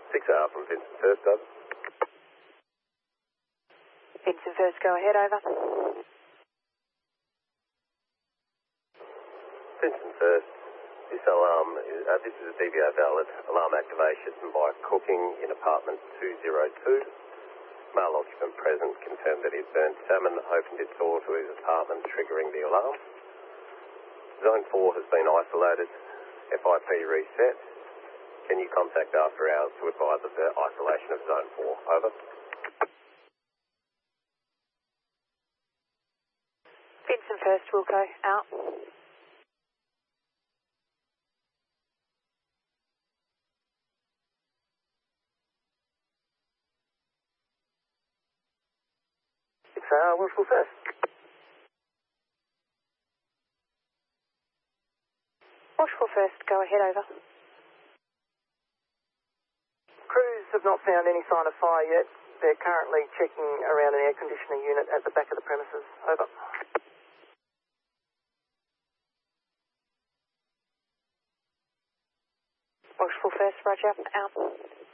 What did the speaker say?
6R from Vincent First, over. Vincent First, go ahead, over. Vincent First, this alarm, this is a DVO valid alarm activation by cooking in apartment 202. Male occupant present confirmed that he'd burnt salmon, opened its door to his apartment, triggering the alarm. Zone 4 has been isolated. FIP reset. Can you contact after hours to advise of the isolation of Zone 4? Over. Vincent First, Wilco, out. Wishful First. Washful First, go ahead, over. Crews have not found any sign of fire yet. They're currently checking around an air conditioning unit at the back of the premises. Over. Washful First, roger, out.